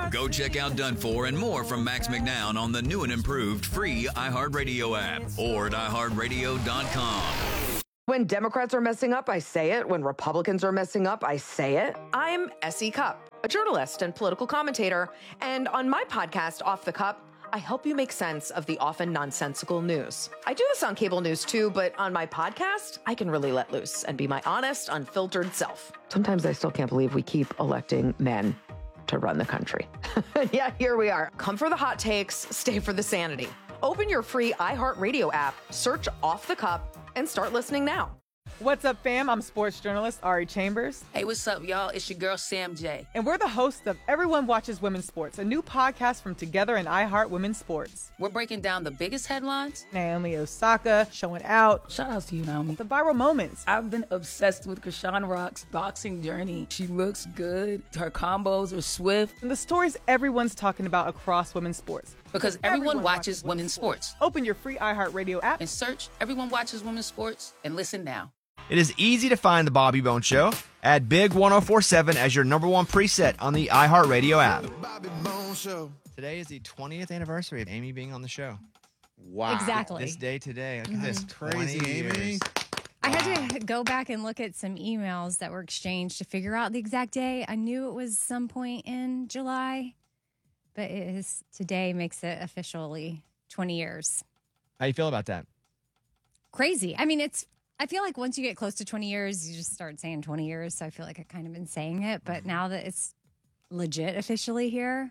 Go check out Done For and more from Max McNown on the new and improved free iHeartRadio app or at iHeartRadio.com. When Democrats are messing up, I say it. When Republicans are messing up, I say it. I'm S.E. Cupp, a journalist and political commentator. And on my podcast, Off the Cup, I help you make sense of the often nonsensical news. I do this on cable news too, but on my podcast, I can really let loose and be my honest, unfiltered self. Sometimes I still can't believe we keep electing men to run the country. Yeah, here we are. Come for the hot takes, stay for the sanity. Open your free iHeartRadio app, search Off the Cup, and start listening now. What's up, fam? I'm sports journalist Ari Chambers. Hey, what's up, y'all? It's your girl, Sam J. And we're the hosts of Everyone Watches Women's Sports, a new podcast from Together and iHeart Women's Sports. We're breaking down the biggest headlines. Naomi Osaka showing out. Shout out to you, Naomi. The viral moments. I've been obsessed with Krishan Rock's boxing journey. She looks good. Her combos are swift. And the stories everyone's talking about across women's sports. Because everyone watches women's sports. Open your free iHeartRadio app and search Everyone Watches Women's Sports and listen now. It is easy to find The Bobby Bone Show. Add Big 1047 as your number one preset on the iHeartRadio app. Today is the 20th anniversary of Amy being on the show. Wow. Exactly. This day today. Look at this. Crazy, 20 Amy. years. I had to go back and look at some emails that were exchanged to figure out the exact day. I knew it was some point in July, but today makes it officially 20 years. How you feel about that? Crazy. I mean, I feel like once you get close to 20 years, you just start saying 20 years. So I feel like I've kind of been saying it. But now that it's legit officially here,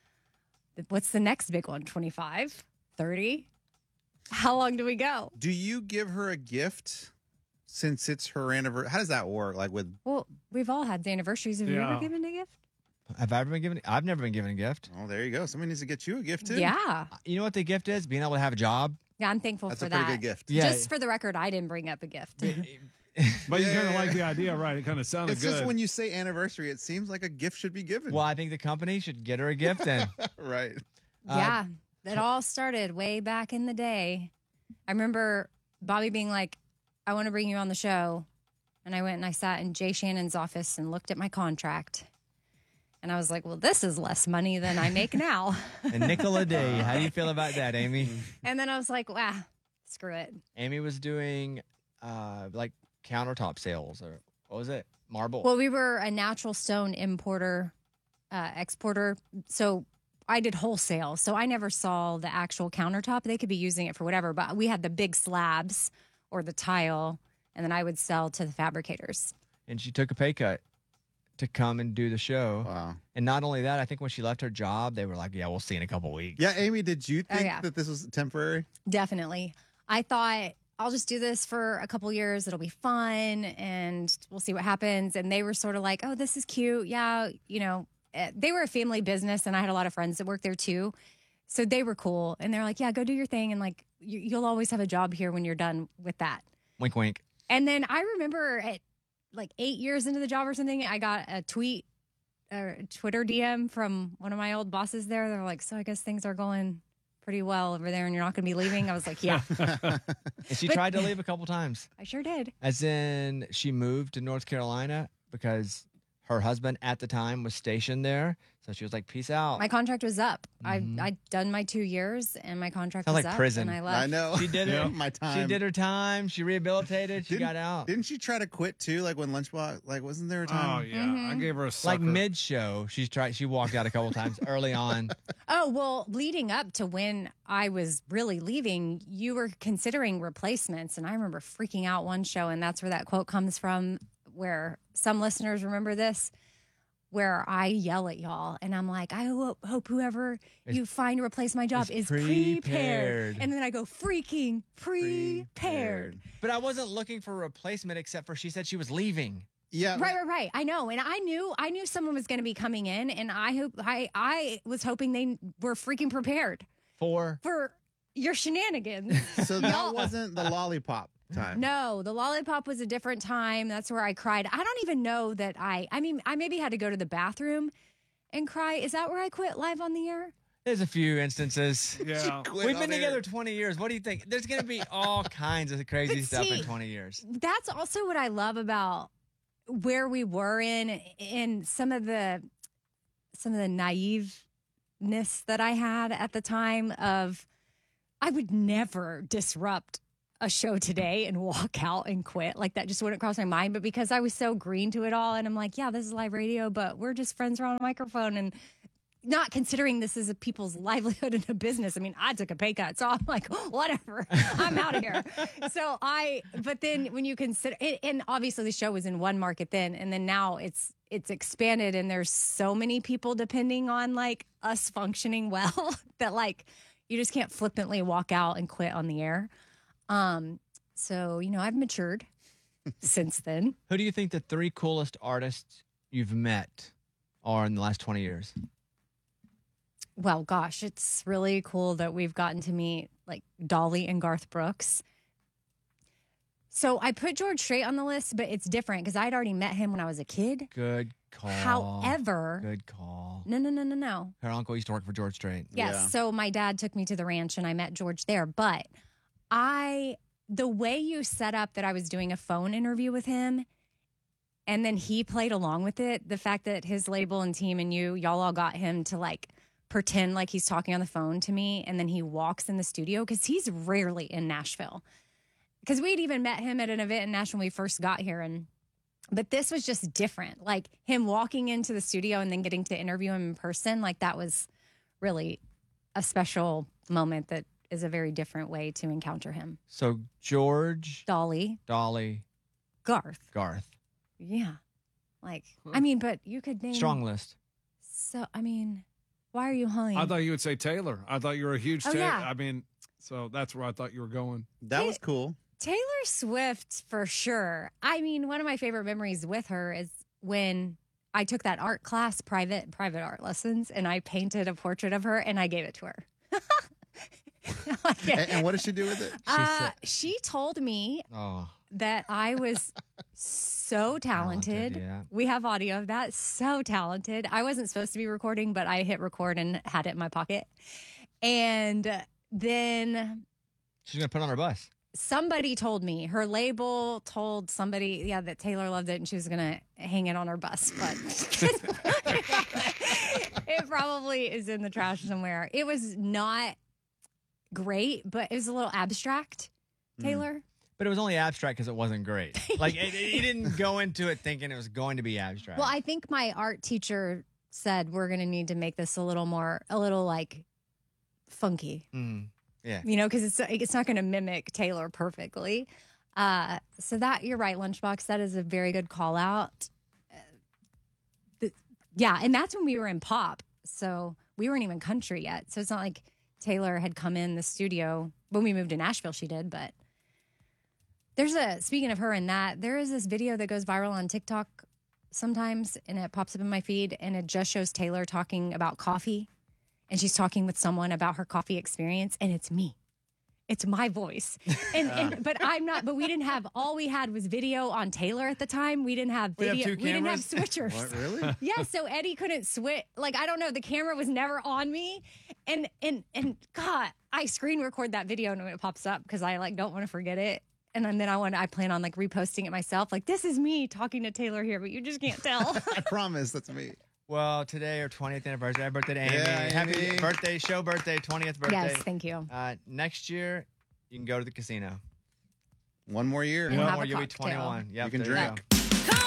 what's the next big one? 25? 30? How long do we go? Do you give her a gift since it's her anniversary? How does that work? Well, we've all had the anniversaries. Have you ever given a gift? Have I ever been given? I've never been given a gift. Oh, there you go. Somebody needs to get you a gift too. Yeah. You know what the gift is? Being able to have a job. Yeah, I'm thankful That's for a that. pretty good gift. Yeah. Just for the record, I didn't bring up a gift. But you kind of like the idea, right? It kind of sounded It's good. just when you say anniversary, it seems like a gift should be given. Well, I think the company should get her a gift then. Right. Yeah, it all started way back in the day. I remember Bobby being like, I want to bring you on the show. And I went and I sat in Jay Shannon's office and looked at my contract. And I was like, well, this is less money than I make now. A nickel a day. How do you feel about that, Amy? And then I was like, wow, screw it. Amy was doing like countertop sales or what was it? Marble. Well, we were a natural stone importer, exporter. So I did wholesale. So I never saw the actual countertop. They could be using it for whatever. But we had the big slabs or the tile. And then I would sell to the fabricators. And she took a pay cut to come and do the show. Wow. And not only that, I think when she left her job, they were like, yeah, we'll see in a couple weeks. Yeah, Amy, did you think yeah. that this was temporary? Definitely. I thought I'll just do this for a couple years. It'll be fun and we'll see what happens. And they were sort of like, oh, this is cute. Yeah. You know, they were a family business and I had a lot of friends that worked there too. So they were cool. And they're like, yeah, go do your thing. And like, you'll always have a job here when you're done with that. Wink, wink. And then I remember at like 8 years into the job or something, I got a Twitter DM from one of my old bosses there. They were like, so I guess things are going pretty well over there and you're not going to be leaving. I was like, yeah. And she tried to leave a couple times. I sure did. As in, she moved to North Carolina because her husband at the time was stationed there. So she was like, peace out. My contract was up. I'd done my 2 years and my contract Sounds was like up prison. and I left. I know. She did it. My time. She did her time. She rehabilitated. She got out. Didn't she try to quit too? Like when Lunchbox, like wasn't there a Oh, time? yeah. I gave her a sucker. Like mid-show, she walked out a couple times early on. Oh, well, leading up to when I was really leaving, you were considering replacements. And I remember freaking out one show, and that's where that quote comes from, where some listeners remember this, where I yell at y'all and I'm like, I hope whoever you find to replace my job is prepared. And then I go, freaking prepared. But I wasn't looking for a replacement except for she said she was leaving. Yeah. Right. I know. And I knew someone was going to be coming in, and I was hoping they were freaking prepared For your shenanigans. So that wasn't the lollipop time. No, the lollipop was a different time. That's where I cried. I don't even know that I maybe had to go to the bathroom and cry. Is that where I quit live on the air? There's a few instances. Yeah. We've been together 20 years. What do you think? There's going to be all kinds of crazy stuff in 20 years. That's also what I love about where we were in some of the naive that I had at the time of I would never disrupt a show today and walk out and quit. Like that just wouldn't cross my mind. But because I was so green to it all and I'm like, yeah, this is live radio, but we're just friends around a microphone and not considering this is a people's livelihood and a business. I mean, I took a pay cut, so I'm like, whatever, I'm out of here. But then when you consider it, and obviously the show was in one market then, and then now it's expanded and there's so many people depending on like us functioning well that like you just can't flippantly walk out and quit on the air. So, I've matured since then. Who do you think the 3 coolest artists you've met are in the last 20 years? Well, gosh, it's really cool that we've gotten to meet like Dolly and Garth Brooks. So I put George Strait on the list, but it's different because I'd already met him when I was a kid. Good call. However, good call. No. Her uncle used to work for George Strait. Yes. Yeah. So my dad took me to the ranch and I met George there. But the way you set up that I was doing a phone interview with him and then he played along with it, the fact that his label and team and y'all all got him to like pretend like he's talking on the phone to me and then he walks in the studio because he's rarely in Nashville. Because we'd even met him at an event in Nashville when we first got here. But this was just different. Like him walking into the studio and then getting to interview him in person, like that was really a special moment that is a very different way to encounter him. So George. Dolly. Garth. Yeah. Like, I mean, but you could name. Strong list. So, I mean, why are you humming? I thought you would say Taylor. I thought you were a huge Taylor. Yeah. I mean, so that's where I thought you were going. That was cool. Taylor Swift, for sure. I mean, one of my favorite memories with her is when I took that art class, private art lessons, and I painted a portrait of her and I gave it to her. And what did she do with it? She told me that I was so talented. Yeah. We have audio of that. So talented. I wasn't supposed to be recording, but I hit record and had it in my pocket. And then she's going to put it on her bus. Somebody told me, her label told somebody, that Taylor loved it and she was going to hang it on her bus. But it probably is in the trash somewhere. It was not great, but it was a little abstract, Taylor. But it was only abstract because it wasn't great. Like, he didn't go into it thinking it was going to be abstract. Well, I think my art teacher said we're going to need to make this a little like funky. Yeah. Because it's not going to mimic Taylor perfectly. So that, you're right, Lunchbox, that is a very good call out. And that's when we were in pop. So we weren't even country yet. So it's not like Taylor had come in the studio. When we moved to Nashville, she did. But speaking of her and that, there is this video that goes viral on TikTok sometimes, and it pops up in my feed, and it just shows Taylor talking about coffee. And she's talking with someone about her coffee experience, and it's me. It's my voice. But I'm not, but we didn't have, all we had was video on Taylor at the time. We didn't have video. We didn't have switchers. What, really? Yeah, so Eddie couldn't switch. Like, I don't know, the camera was never on me. And God, I screen record that video and when it pops up because I don't want to forget it. And then I plan on reposting it myself. Like, this is me talking to Taylor here, but you just can't tell. I promise that's me. Well, today, our 20th anniversary. Happy birthday to Amy. Yeah, Happy Amy. birthday, 20th birthday. Yes, thank you. Next year, you can go to the casino. One more year. And One have more, a you'll be cocktail. 21. Yep, You can there drink. go.